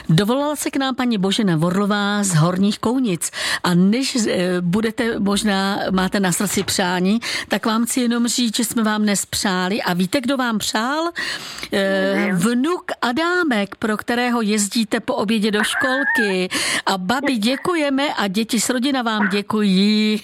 Dovolala se k nám paní Božena Vorlová z Horních Kounic a než máte na srdci přání, tak vám chci jenom říct, že jsme vám dnes přáli a víte, kdo vám přál? Vnuk Adámek, pro kterého jezdíte po obědě do školky. A babi děkujeme a děti s rodina vám děkují.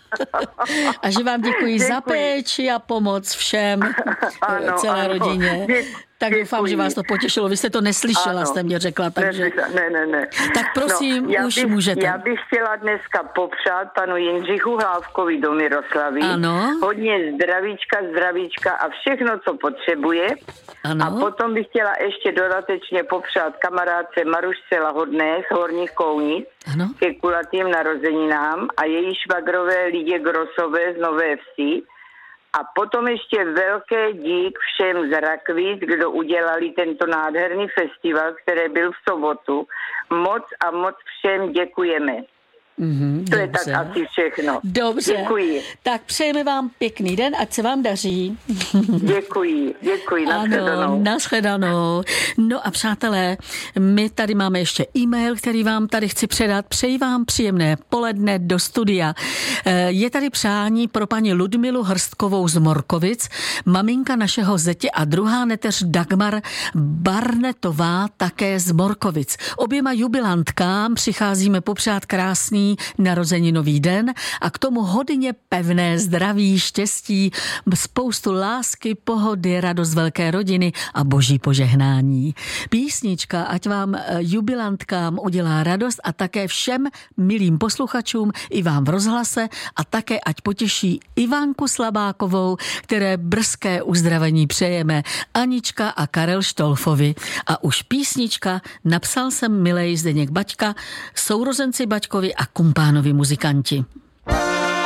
A že vám děkuji za péči a pomoc všem, celé rodině. Tak doufám, že vás to potěšilo. Vy jste to neslyšela, jste mě řekla. Takže... Ne. Tak prosím, už můžete. Já bych chtěla dneska popřát panu Jindřichu Hlávkovi do Miroslavy. Ano. Hodně zdravíčka a všechno, co potřebuje. Ano. A potom bych chtěla ještě dodatečně popřát kamarádce Marušce Lahodné z Horních Kounic ke kulatým narozeninám a její švagrové Lidě Grosové z Nové Vsi. A potom ještě velké dík všem z Rakvic, kdo udělali tento nádherný festival, který byl v sobotu. Moc a moc všem děkujeme. To je tak asi všechno. Dobře. Děkuji. Tak přejeme vám pěkný den, ať se vám daří. Děkuji. Ano, nashledanou. No a přátelé, my tady máme ještě e-mail, který vám tady chci předat. Přeji vám příjemné poledne do studia. Je tady přání pro paní Ludmilu Hrstkovou z Morkovic, maminka našeho zetě a druhá neteř Dagmar Barnetová také z Morkovic. Oběma jubilantkám přicházíme popřát krásný narozeninový den a k tomu hodně pevné zdraví, štěstí, spoustu lásky, pohody, radost velké rodiny a boží požehnání. Písnička, ať vám jubilantkám udělá radost a také všem milým posluchačům i vám v rozhlase a také ať potěší Ivanku Slabákovou, které brzké uzdravení přejeme, Anička a Karel Štolfovi. A už písnička Napsal jsem milej Zdeněk Baťka, sourozenci Baťkovi a kumpánovi muzikanti.